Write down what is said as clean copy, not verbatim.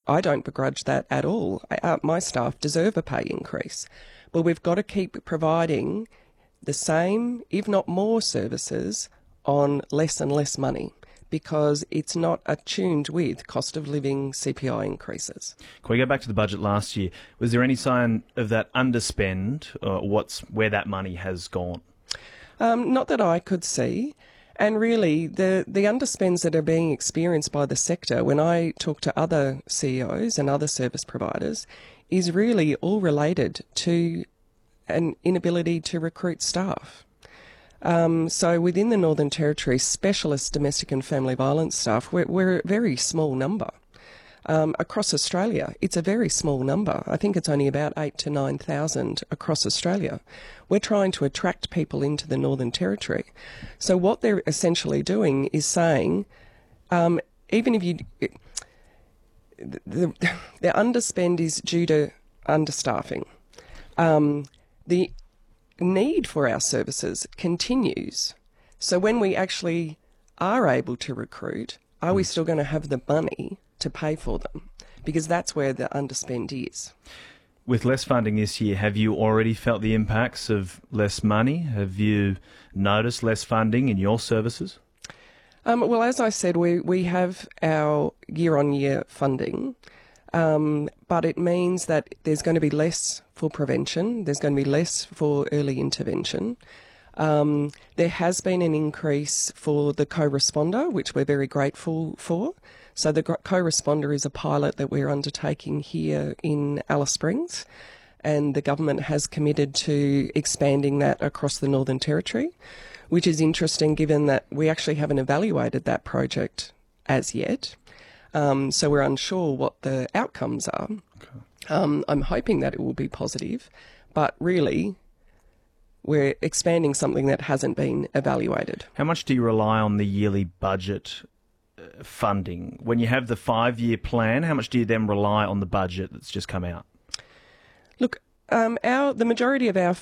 I don't begrudge that at all. My staff deserve a pay increase. But we've got to keep providing the same, if not more, services on less and less money, because it's not attuned with cost of living CPI increases. Can we go back to the budget last year? Was there any sign of that underspend, or where that money has gone? Not that I could see. And really, the underspends that are being experienced by the sector, when I talk to other CEOs and other service providers, is really all related to an inability to recruit staff. So within the Northern Territory, specialist domestic and family violence staff, we're a very small number. Across Australia, it's a very small number. I think it's only about 8,000 to 9,000 across Australia. We're trying to attract people into the Northern Territory. So what they're essentially doing is saying, even if you... The underspend is due to understaffing. The need for our services continues. So when we actually are able to recruit, are we still going to have the money to pay for them? Because that's where the underspend is. With less funding this year, have you already felt the impacts of less money? Have you noticed less funding in your services? Well, as I said, we have our year-on-year funding, but it means that there's going to be less for prevention, there's going to be less for early intervention. There has been an increase for the co-responder, which we're very grateful for. So the co-responder is a pilot that we're undertaking here in Alice Springs, and the government has committed to expanding that across the Northern Territory, which is interesting given that we actually haven't evaluated that project as yet. So we're unsure what the outcomes are. Okay. I'm hoping that it will be positive, but really we're expanding something that hasn't been evaluated. How much do you rely on the yearly budget funding? When you have the 5-year plan, how much do you then rely on the budget that's just come out? Look, the majority of our